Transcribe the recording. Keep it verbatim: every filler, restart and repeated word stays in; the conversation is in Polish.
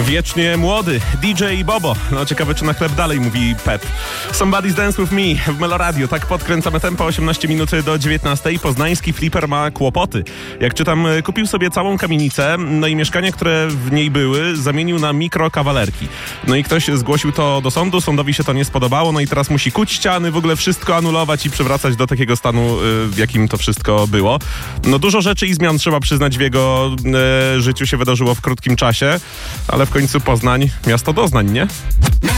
Wiecznie młody D J Bobo. No ciekawe, czy na chleb dalej mówi Pep. Somebody's Dance With Me w Meloradio. Tak podkręcamy tempo, osiemnaście minut do dziewiętnastej. Poznański fliper ma kłopoty. Jak czytam, kupił sobie całą kamienicę, no i mieszkania, które w niej były, zamienił na mikrokawalerki. No i ktoś zgłosił to do sądu, sądowi się to nie spodobało, no i teraz musi kuć ściany, w ogóle wszystko anulować i przywracać do takiego stanu, w jakim to wszystko było. No dużo rzeczy i zmian, trzeba przyznać, w jego e, życiu się wydarzyło w krótkim czasie, ale w końcu Poznań, miasto doznań, nie?